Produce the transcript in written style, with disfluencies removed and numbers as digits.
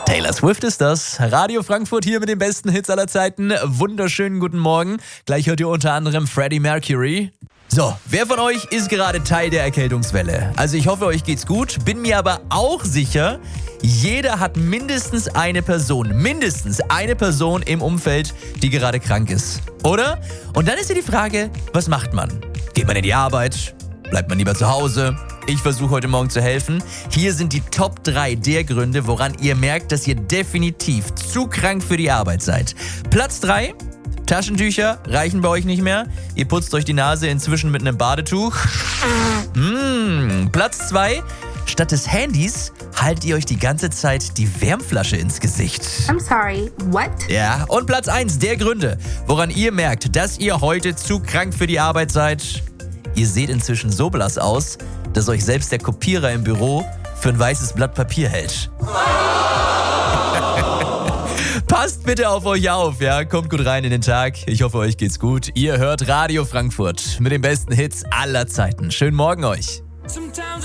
Taylor Swift ist das. Radio Frankfurt hier mit den besten Hits aller Zeiten. Wunderschönen guten Morgen. Gleich hört ihr unter anderem Freddie Mercury. So, wer von euch ist gerade Teil der Erkältungswelle? Also ich hoffe, euch geht's gut, bin mir aber auch sicher, jeder hat mindestens eine Person im Umfeld, die gerade krank ist, oder? Und dann ist ja die Frage, was macht man? Geht man in die Arbeit? Bleibt man lieber zu Hause? Ich versuche heute Morgen zu helfen. Hier sind die Top 3 der Gründe, woran ihr merkt, dass ihr definitiv zu krank für die Arbeit seid. Platz 3. Taschentücher reichen bei euch nicht mehr. Ihr putzt euch die Nase inzwischen mit einem Badetuch. Platz 2. Statt des Handys haltet ihr euch die ganze Zeit die Wärmflasche ins Gesicht. I'm sorry, what? Ja, und Platz 1 der Gründe, woran ihr merkt, dass ihr heute zu krank für die Arbeit seid. Ihr seht inzwischen so blass aus, dass euch selbst der Kopierer im Büro für ein weißes Blatt Papier hält. Passt bitte auf euch auf, ja? Kommt gut rein in den Tag. Ich hoffe, euch geht's gut. Ihr hört Radio Frankfurt mit den besten Hits aller Zeiten. Schönen Morgen euch.